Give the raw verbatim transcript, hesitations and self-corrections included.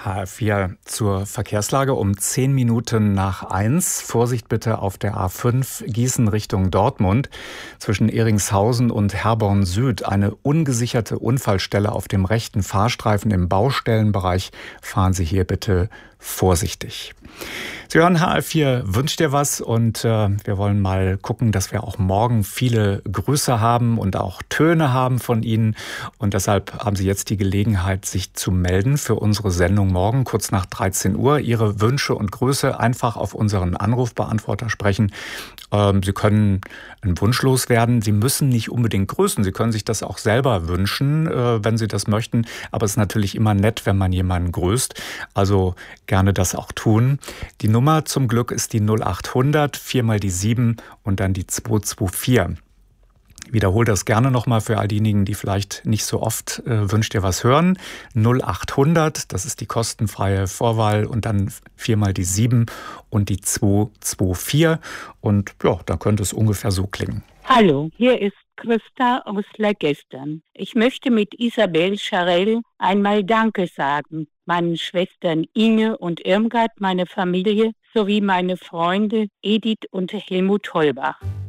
H R vier zur Verkehrslage um zehn Minuten nach eins. Vorsicht bitte auf der A fünf Gießen Richtung Dortmund. Zwischen Eringshausen und Herborn Süd eine ungesicherte Unfallstelle auf dem rechten Fahrstreifen im Baustellenbereich. Fahren Sie hier bitte vorsichtig. Sie hören H R vier wünscht dir was und äh, wir wollen mal gucken, dass wir auch morgen viele Grüße haben und auch Töne haben von Ihnen. Und deshalb haben Sie jetzt die Gelegenheit, sich zu melden für unsere Sendung morgen kurz nach dreizehn Uhr. Ihre Wünsche und Grüße einfach auf unseren Anrufbeantworter sprechen. Ähm, Sie können einen Wunsch loswerden. Sie müssen nicht unbedingt grüßen. Sie können sich das auch selber wünschen, äh, wenn Sie das möchten. Aber es ist natürlich immer nett, wenn man jemanden grüßt. Also gerne das auch tun. Die Nummer zum Glück ist die null acht hundert, viermal die sieben und dann die zwei zwei vier. Ich wiederhole das gerne nochmal für all diejenigen, die vielleicht nicht so oft äh, wünscht ihr was hören. null acht hundert, das ist die kostenfreie Vorwahl und dann viermal die sieben und die zwei zwei vier. Und ja, da könnte es ungefähr so klingen. Hallo, hier ist Christa aus Laegestern. Ich möchte mit Isabel Scharell einmal Danke sagen. Meinen Schwestern Inge und Irmgard, meine Familie, sowie meine Freunde Edith und Helmut Holbach.